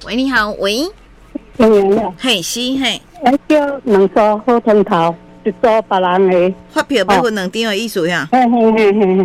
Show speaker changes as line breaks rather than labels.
喂，你好，喂，嘿，是嘿，
叫两组好汤头，一组别人的
发票要分2张的意思呀？
嘿嘿嘿嘿。